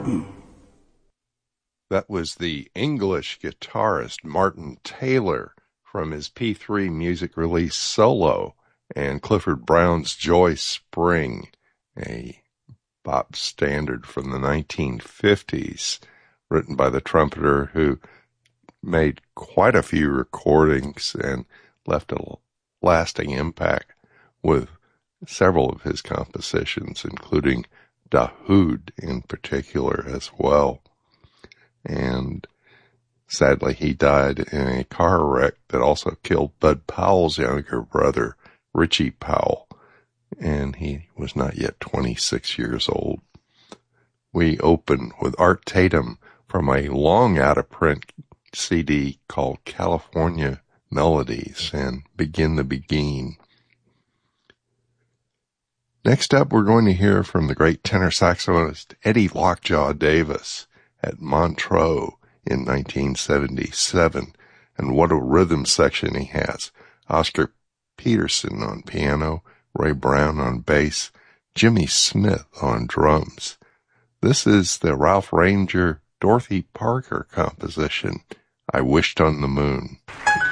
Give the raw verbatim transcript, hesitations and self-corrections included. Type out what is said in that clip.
That was the English guitarist Martin Taylor from his P three music release Solo and Clifford Brown's Joy Spring, a pop standard from the nineteen fifties, written by the trumpeter who made quite a few recordings and left a lasting impact with several of his compositions, including Dahoud in particular as well. And sadly, he died in a car wreck that also killed Bud Powell's younger brother, Richie Powell, and he was not yet twenty-six years old. We open with Art Tatum from a long out-of-print C D called California Melodies and Begin the Begin. Next up, we're going to hear from the great tenor saxophonist Eddie Lockjaw Davis at Montreux in nineteen seventy-seven. And what a rhythm section he has. Oscar Peterson on piano, Ray Brown on bass, Jimmy Smith on drums. This is the Ralph Ranger Dorothy Parker composition, I Wished on the Moon.